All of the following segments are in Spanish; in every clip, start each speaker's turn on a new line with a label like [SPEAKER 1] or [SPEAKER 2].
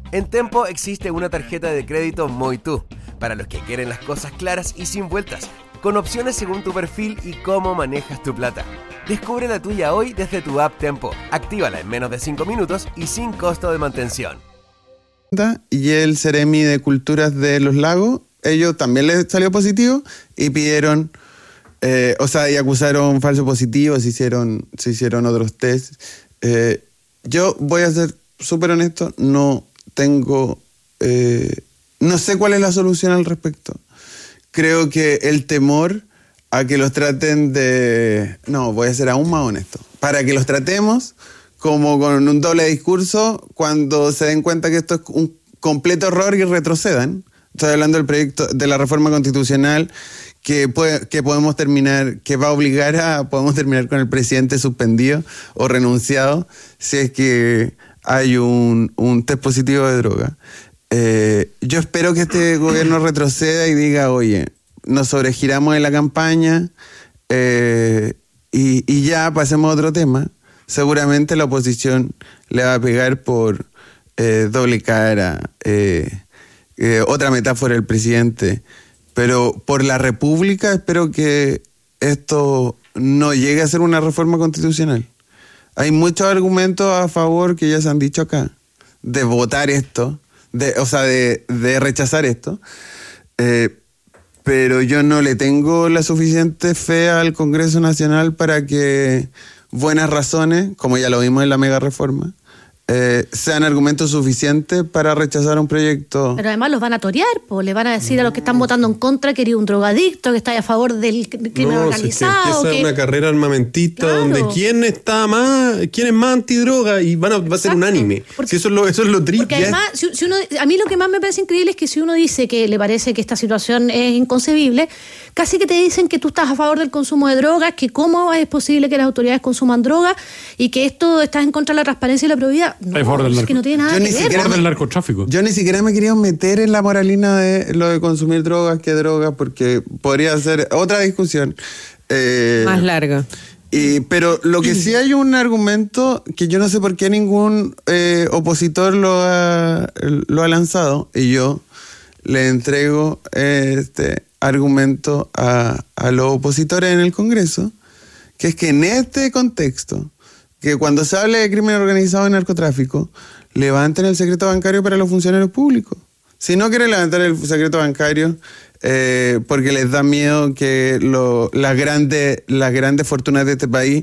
[SPEAKER 1] En Tempo existe una tarjeta de crédito Muy Tú, para los que quieren las cosas claras y sin vueltas, con opciones según tu perfil y cómo manejas tu plata. Descubre la tuya hoy desde tu app Tempo. Actívala en menos de 5 minutos y sin costo de mantención.
[SPEAKER 2] Y el Ceremi de Culturas de los Lagos, ellos también les salió positivo y pidieron, y acusaron falso positivo, se hicieron otros test. Yo voy a ser súper honesto, no sé cuál es la solución al respecto. Creo que el temor a que los traten voy a ser aún más honesto, para que los tratemos como con un doble discurso cuando se den cuenta que esto es un completo error y retrocedan. Estoy hablando del proyecto de la reforma constitucional que podemos terminar con el presidente suspendido o renunciado si es que hay un test positivo de droga. Yo espero que este gobierno retroceda y diga, oye, nos sobregiramos en la campaña y ya pasemos a otro tema. Seguramente la oposición le va a pegar por doble cara, otra metáfora del presidente, pero por la República espero que esto no llegue a ser una reforma constitucional. Hay muchos argumentos a favor que ya se han dicho acá, de votar esto, de rechazar esto, pero yo no le tengo la suficiente fe al Congreso Nacional para que buenas razones, como ya lo vimos en la mega reforma, sean argumentos suficientes para rechazar un proyecto.
[SPEAKER 3] Pero además los van a torear, le van a decir a los que están votando en contra que eres un drogadicto, que está a favor del crimen organizado.
[SPEAKER 4] Empieza una carrera armamentista, claro, donde quién es más antidroga y va a ser unánime. Porque, eso es lo triste.
[SPEAKER 3] Porque además, a mí lo que más me parece increíble es que si uno dice que le parece que esta situación es inconcebible, casi que te dicen que tú estás a favor del consumo de drogas, que cómo es posible que las autoridades consuman drogas y que esto estás en contra de la transparencia y la probidad. No, es que no tiene nada que ver.
[SPEAKER 4] Del narcotráfico.
[SPEAKER 2] Yo ni siquiera me quería meter en la moralina de lo de consumir drogas, que drogas, porque podría ser otra discusión.
[SPEAKER 5] Más larga.
[SPEAKER 2] Pero lo que sí hay un argumento que yo no sé por qué ningún opositor lo ha lanzado, y yo le entrego este argumento a los opositores en el Congreso, que es que en este contexto, que cuando se hable de crimen organizado y narcotráfico, levanten el secreto bancario para los funcionarios públicos. Si no quieren levantar el secreto bancario porque les da miedo que las grandes fortunas de este país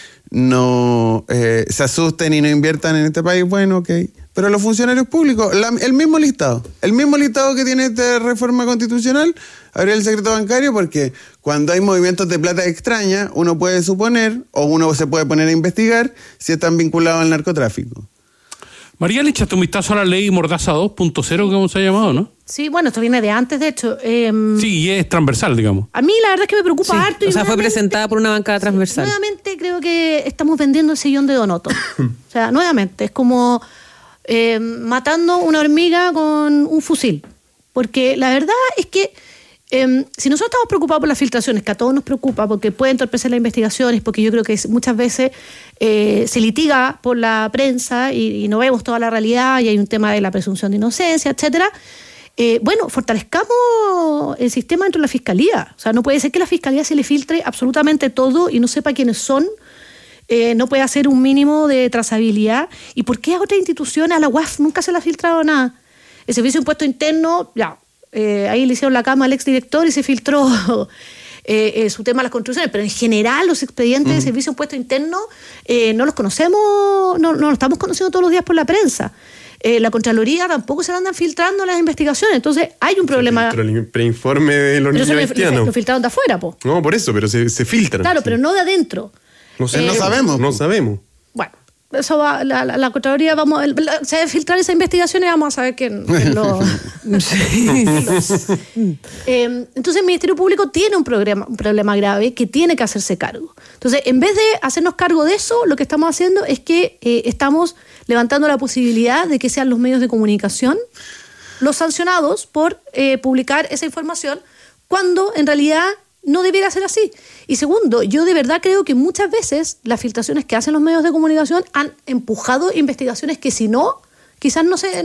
[SPEAKER 2] no se asusten y no inviertan en este país, bueno, ok. Pero los funcionarios públicos, el mismo listado que tiene esta reforma constitucional, abrir el secreto bancario, porque cuando hay movimientos de plata extraña, uno puede suponer, o uno se puede poner a investigar si están vinculados al narcotráfico.
[SPEAKER 4] María, le echaste un vistazo a la ley Mordaza 2.0, como se ha llamado, ¿no?
[SPEAKER 3] Sí, bueno, esto viene de antes, de hecho.
[SPEAKER 4] Sí, y es transversal, digamos.
[SPEAKER 3] A mí la verdad es que me preocupa harto.
[SPEAKER 5] Fue presentada por una bancada transversal.
[SPEAKER 3] Nuevamente creo que estamos vendiendo el sillón de Donoto. O sea, nuevamente, es como matando una hormiga con un fusil. Porque la verdad es que si nosotros estamos preocupados por las filtraciones, que a todos nos preocupa porque puede entorpecer las investigaciones, porque yo creo que muchas veces se litiga por la prensa y no vemos toda la realidad y hay un tema de la presunción de inocencia, etcétera. Fortalezcamos el sistema dentro de la Fiscalía. O sea, no puede ser que la Fiscalía se le filtre absolutamente todo y no sepa quiénes son. No puede hacer un mínimo de trazabilidad. ¿Y por qué a otras instituciones, a la UAF, nunca se le ha filtrado nada? El Servicio de Impuesto Interno, ahí le hicieron la cama al exdirector y se filtró su tema de las construcciones, pero en general los expedientes del Servicio de Impuesto Interno no los conocemos, no los estamos conociendo todos los días por la prensa. La Contraloría tampoco se andan filtrando las investigaciones, entonces hay un problema.
[SPEAKER 4] El preinforme de los niños haitianos.
[SPEAKER 3] Lo filtraron de afuera, po.
[SPEAKER 4] No, por eso, pero se filtran.
[SPEAKER 3] Claro, pero no de adentro.
[SPEAKER 4] No sabemos.
[SPEAKER 3] Bueno, eso va, la Contraloría, se va a filtrar esa investigación y vamos a saber quién lo... Entonces el Ministerio Público tiene un problema grave que tiene que hacerse cargo. Entonces, en vez de hacernos cargo de eso, lo que estamos haciendo es que estamos levantando la posibilidad de que sean los medios de comunicación los sancionados por publicar esa información, cuando en realidad no debiera ser así. Y segundo, yo de verdad creo que muchas veces las filtraciones que hacen los medios de comunicación han empujado investigaciones que si no, quizás no se